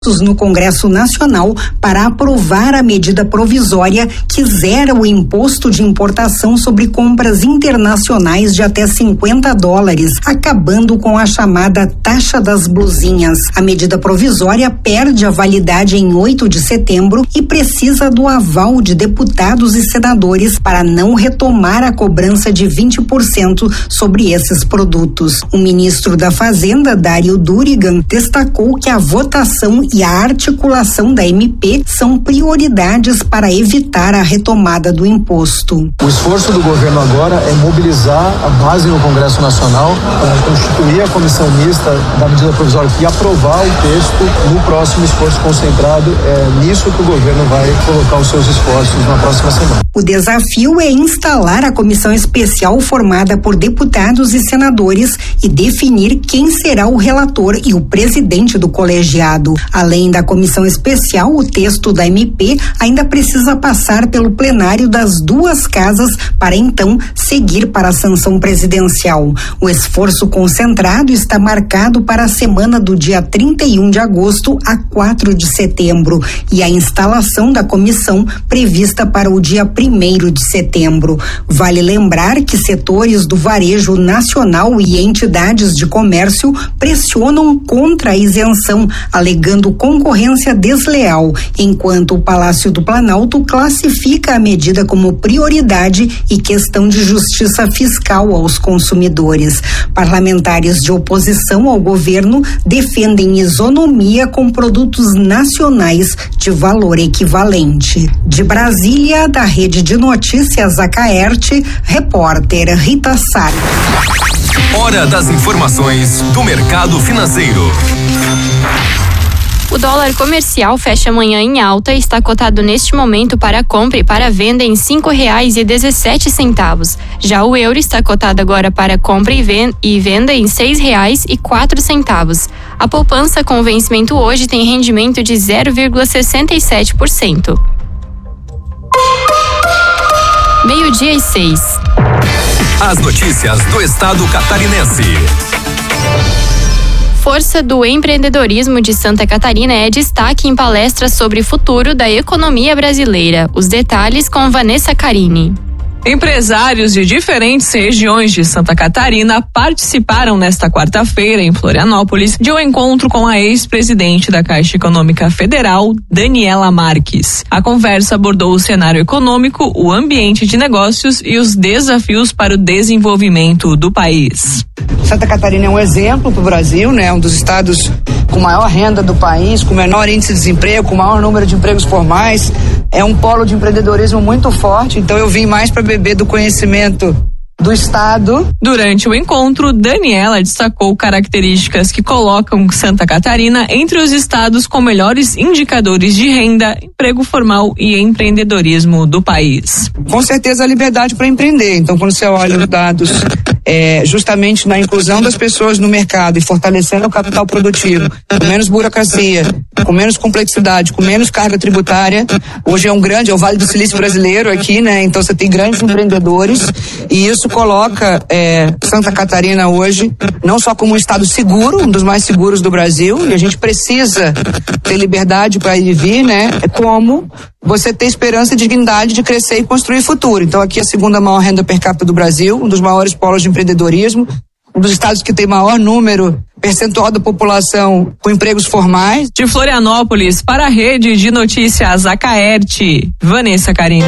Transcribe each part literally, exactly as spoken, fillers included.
no Congresso Nacional para aprovar a medida provisória que zera o imposto de importação sobre compras internacionais de até cinquenta dólares, acabando com a chamada taxa das blusinhas. A medida provisória perde a validade em oito de setembro e precisa do aval de deputados e senadores para não retomar a cobrança de vinte por cento sobre esses produtos. O ministro da Fazenda, Dário Durigan, destacou que a votação e a articulação da M P são prioridades para evitar a retomada do imposto. O esforço do governo agora é mobilizar a base no Congresso Nacional para constituir a comissão mista da medida provisória e aprovar o texto no próximo esforço concentrado. É nisso que o governo vai colocar os seus esforços na próxima semana. O desafio é instalar a comissão especial formada por deputados e senadores e definir quem será o relator e o presidente do colegiado. Além da comissão especial, o texto da M P ainda precisa passar pelo plenário das duas casas para então seguir para a sanção presidencial. O esforço concentrado está marcado para a semana do dia trinta e um de agosto a quatro de setembro e a instalação da comissão prevista para o dia primeiro de setembro. Vale lembrar que setores do varejo nacional e entidades de comércio pressionam contra a isenção, alegando concorrência desleal, enquanto o Palácio do Planalto classifica a medida como prioridade e questão de justiça fiscal aos consumidores. Parlamentares de oposição ao governo defendem isonomia com produtos nacionais de valor equivalente. De Brasília, da Rede de Notícias Acaerte, repórter Rita Sá. Hora das informações do mercado financeiro. O dólar comercial fecha amanhã em alta e está cotado neste momento para compra e para venda em cinco reais e dezessete centavos. Já o euro está cotado agora para compra e venda em seis reais e quatro centavos. A poupança com vencimento hoje tem rendimento de zero vírgula sessenta e sete por cento. Meio-dia e seis. As notícias do estado catarinense. Força do empreendedorismo de Santa Catarina é destaque em palestra sobre futuro da economia brasileira. Os detalhes com Vanessa Carini. Empresários de diferentes regiões de Santa Catarina participaram nesta quarta-feira em Florianópolis de um encontro com a ex-presidente da Caixa Econômica Federal, Daniela Marques. A conversa abordou o cenário econômico, o ambiente de negócios e os desafios para o desenvolvimento do país. Santa Catarina é um exemplo para o Brasil, né? Um dos estados com maior renda do país, com menor índice de desemprego, com maior número de empregos formais. É um polo de empreendedorismo muito forte, então eu vim mais para beber do conhecimento do estado. Durante o encontro, Daniela destacou características que colocam Santa Catarina entre os estados com melhores indicadores de renda, emprego formal e empreendedorismo do país. Com certeza a liberdade para empreender. Então, quando você olha os dados é, justamente na inclusão das pessoas no mercado e fortalecendo o capital produtivo, com menos burocracia, com menos complexidade, com menos carga tributária, hoje é um grande, é o Vale do Silício brasileiro aqui, né? Então você tem grandes empreendedores e isso coloca é, Santa Catarina hoje não só como um estado seguro, um dos mais seguros do Brasil, e a gente precisa ter liberdade para ir e vir, né? É como você ter esperança e dignidade de crescer e construir futuro. Então aqui é a segunda maior renda per capita do Brasil, um dos maiores polos de empreendedorismo, um dos estados que tem maior número percentual da população com empregos formais. De Florianópolis para a Rede de Notícias Acaerte, Vanessa Carini.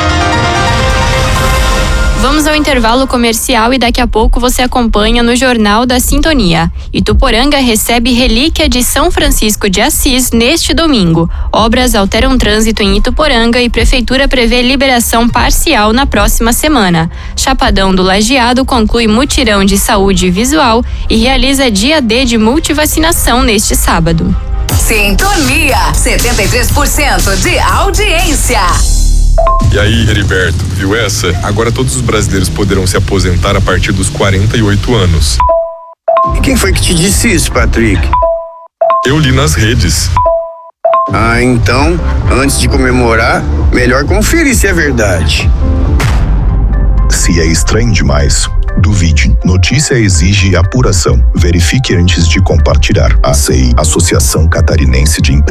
Vamos ao intervalo comercial e daqui a pouco você acompanha no Jornal da Sintonia. Ituporanga recebe relíquia de São Francisco de Assis neste domingo. Obras alteram trânsito em Ituporanga e Prefeitura prevê liberação parcial na próxima semana. Chapadão do Lajeado conclui mutirão de saúde visual e realiza dia D de multivacinação neste sábado. Sintonia, setenta e três por cento de audiência. E aí, Heriberto, viu essa? Agora todos os brasileiros poderão se aposentar a partir dos quarenta e oito anos. E quem foi que te disse isso, Patrick? Eu li nas redes. Ah, então, antes de comemorar, melhor conferir se é verdade. Se é estranho demais, Duvide. Notícia exige apuração. Verifique antes de compartilhar. A C E I, Associação Catarinense de Empresas.